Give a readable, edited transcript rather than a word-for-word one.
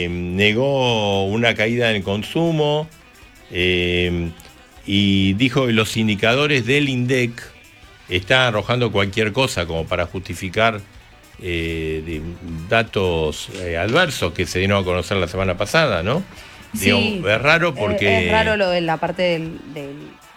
negó una caída en el consumo y dijo que los indicadores del INDEC están arrojando cualquier cosa como para justificar datos adversos que se dieron a conocer la semana pasada, ¿no? Sí, Digamos, es raro es raro porque... lo de la parte del